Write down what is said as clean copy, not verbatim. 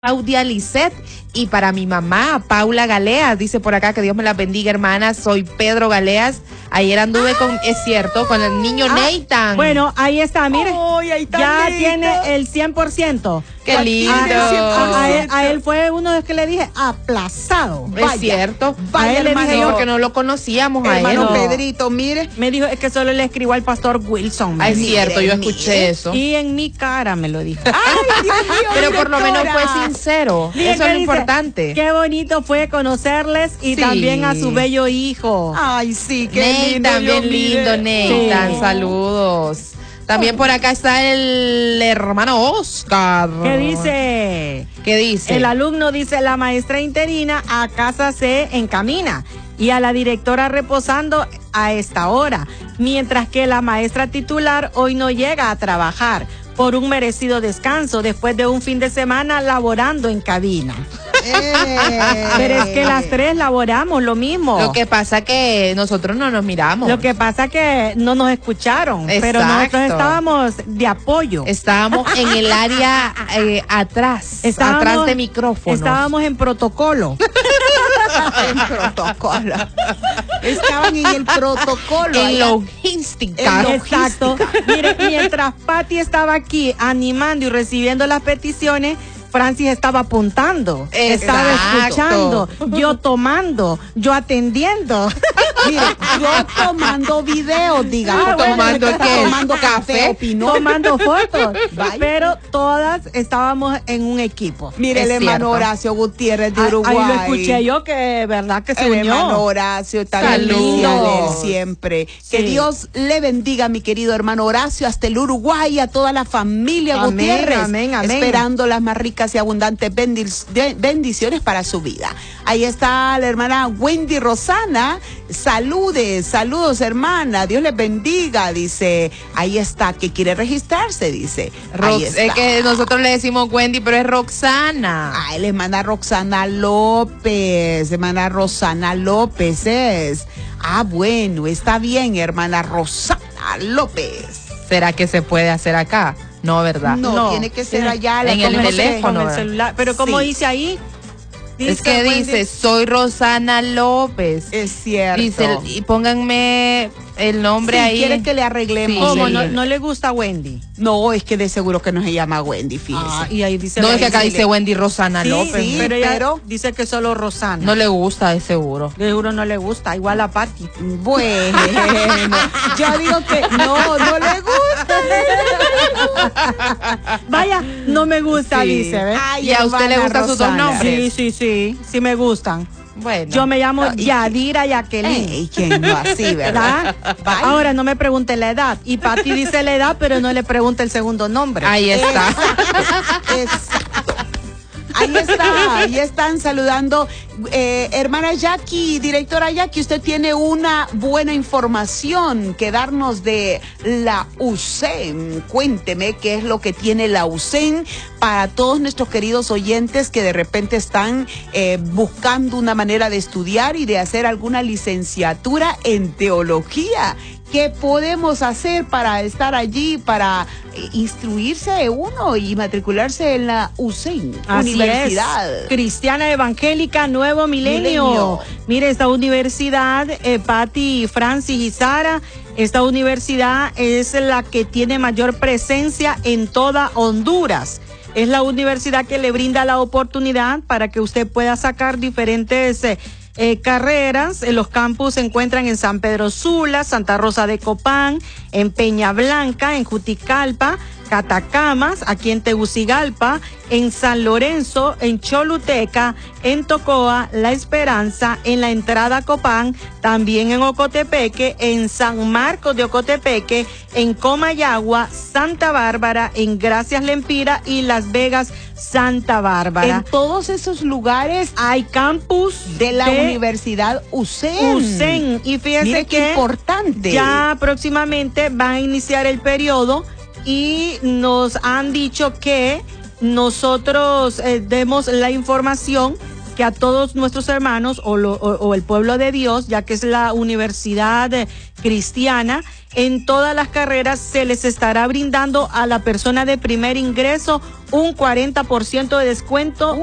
Claudia Lisset y para mi mamá, Paula Galeas, dice por acá que Dios me la bendiga, hermana, soy Pedro Galeas, ayer anduve con, es cierto, con el niño Nathan. Bueno, ahí está, mire, ahí está ya lindo. Tiene el 100%. Qué lindo. A él fue uno de los que le dije, aplazado. Es cierto, a él le dije yo, porque no lo conocíamos a él. Hermano No. Pedrito, mire. me dijo, es que solo le escribo al pastor Wilson. Ah, es me dijo. cierto, yo escuché eso. Y en mi cara me lo dijo. Ay, Dios mío, Pero por lo menos directora. fue sincero, Mire eso que es lo dice, importante. Qué bonito fue conocerles y Sí. también a su bello hijo. Ay, sí, qué lindo. Nathan, bien lindo, Nathan, Sí. saludos. También por acá está el hermano Oscar. ¿Qué dice? ¿Qué dice? El alumno dice, la maestra interina a casa se encamina y a la directora reposando a esta hora, mientras que la maestra titular hoy no llega a trabajar por un merecido descanso después de un fin de semana laborando en cabina. Pero es que las tres laboramos lo mismo. Lo que pasa que nosotros no nos miramos. Lo que pasa que no nos escucharon, pero Exacto. nosotros estábamos de apoyo. Estábamos en el área atrás de micrófonos. Estábamos en protocolo. En protocolo. Estaban en el protocolo. En allá. logística. Exacto. Mire, mientras Patti estaba aquí animando y recibiendo las peticiones, Francis estaba apuntando, estaba Exacto. escuchando, yo tomando, yo atendiendo. Mire, yo tomando videos, digamos. ¿Tomando qué? Tomando café, opinó. Tomando fotos, Vaya. pero todas estábamos en un equipo. Mire, Es el hermano cierto. Horacio Gutiérrez de Ahí Uruguay. lo escuché yo, que verdad que se El unió. hermano Horacio, también Saludos. decía de él siempre. Que Sí. Dios le bendiga, mi querido hermano Horacio, hasta el Uruguay, a toda la familia Amén, Gutiérrez. amén, amén. Esperando las más ricas y abundantes bendiciones para su vida. Ahí está la hermana Wendy Rosana. Saludos, hermana. Dios les bendiga, dice. Ahí está, que quiere registrarse, dice. Ahí está. Es que nosotros le decimos Wendy, pero es Roxana. Ay, le manda Roxana López, hermana Rosana López es. Ah, bueno, está bien, hermana Rosana López. ¿Será que se puede hacer acá? No, ¿verdad? No, tiene que ser allá la en el con teléfono. Con el celular. Pero como Sí. dice ahí, Es que Wendy, dice, soy Rosana López. Es cierto. Dice, y pónganme el nombre Sí, ahí. quiere que le arreglemos. ¿cómo? Sí. No le gusta Wendy. No, es que de seguro que no se llama Wendy, fíjese. Y ahí dice No, es que acá Wendy. dice Wendy Rosana Sí, López. sí, pero ella dice que solo Rosana. No le gusta, es seguro. De seguro no le gusta, igual a Patti. Bueno, yo digo que no le gusta. Vaya, no me gusta, Sí. dice, ¿ves? Ay, ¿Y a usted le hermana gustan sus dos Rosana. nombres? Sí me gustan. Bueno. Yo me llamo Yadira Jacqueline. Ey, ¿quién no así, verdad? ¿Verdad? Ahora no me pregunte la edad. Y Patti dice la edad, pero no le pregunta el segundo nombre. Ahí está. Exacto. Ahí están saludando. Hermana Jackie, directora Jackie, usted tiene una buena información que darnos de la USEN. Cuénteme qué es lo que tiene la USEN para todos nuestros queridos oyentes que de repente están buscando una manera de estudiar y de hacer alguna licenciatura en teología. ¿Qué podemos hacer para estar allí, para instruirse uno y matricularse en la USEN, Así Universidad? es. Cristiana Evangélica Nuevo Milenio. Mire, esta universidad, Patti, Francis y Sara, esta universidad es la que tiene mayor presencia en toda Honduras. Es la universidad que le brinda la oportunidad para que usted pueda sacar diferentes carreras. Los campus se encuentran en San Pedro Sula, Santa Rosa de Copán, en Peña Blanca, en Juticalpa, Catacamas, aquí en Tegucigalpa, en San Lorenzo, en Choluteca, en Tocoa, La Esperanza, en la entrada a Copán, también en Ocotepeque, en San Marcos de Ocotepeque, en Comayagua, Santa Bárbara, en Gracias Lempira y Las Vegas, Santa Bárbara. En todos esos lugares Hay campus de la Universidad USEN. USEN. Y fíjense Mire qué que importante. ya próximamente va a iniciar el periodo y nos han dicho que nosotros demos la información que a todos nuestros hermanos o el pueblo de Dios, ya que es la universidad cristiana, en todas las carreras se les estará brindando a la persona de primer ingreso un 40% de descuento